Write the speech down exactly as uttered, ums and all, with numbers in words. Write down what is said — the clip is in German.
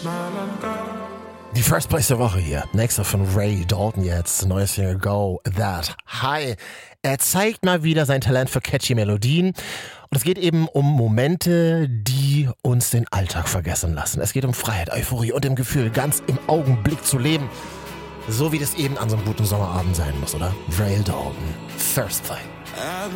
Die First Place der Woche hier. Nächster von Ray Dalton jetzt. Neues Single Go That High. Er zeigt mal wieder sein Talent für catchy Melodien. Und es geht eben um Momente, die uns den Alltag vergessen lassen. Es geht um Freiheit, Euphorie und dem Gefühl, ganz im Augenblick zu leben. So wie das eben an so einem guten Sommerabend sein muss, oder? Ray Dalton. First Play.